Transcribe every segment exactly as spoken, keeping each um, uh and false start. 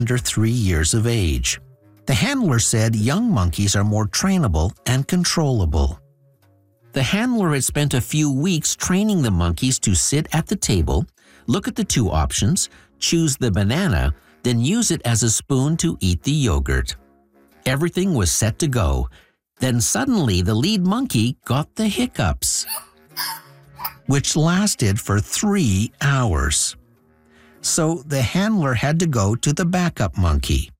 under three years of age. The handler said young monkeys are more trainable and controllable. The handler had spent a few weeks training the monkeys to sit at the table, look at the two options, choose the banana, then use it as a spoon to eat the yogurt. Everything was set to go. Then suddenly the lead monkey got the hiccups, which lasted for three hours. So the handler had to go to the backup monkey.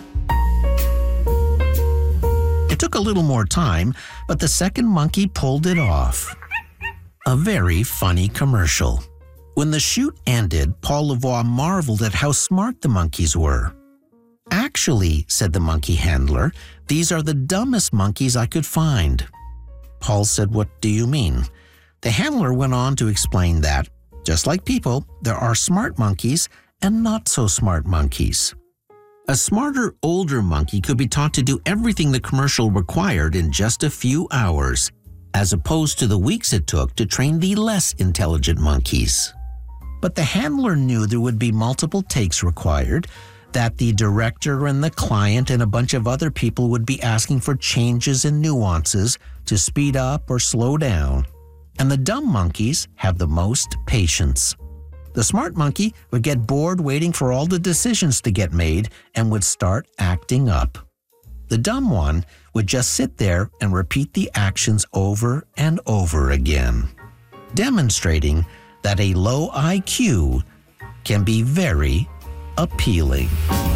It took a little more time, but the second monkey pulled it off. A very funny commercial. When the shoot ended, Paul Lavoie marveled at how smart the monkeys were. "Actually," said the monkey handler, "these are the dumbest monkeys I could find." Paul said, "What do you mean?" The handler went on to explain that, just like people, there are smart monkeys and not so smart monkeys. A smarter, older monkey could be taught to do everything the commercial required in just a few hours, as opposed to the weeks it took to train the less intelligent monkeys. But the handler knew there would be multiple takes required, that the director and the client and a bunch of other people would be asking for changes and nuances to speed up or slow down, and the dumb monkeys have the most patience. The smart monkey would get bored waiting for all the decisions to get made and would start acting up. The dumb one would just sit there and repeat the actions over and over again, demonstrating that a low I Q can be very appealing.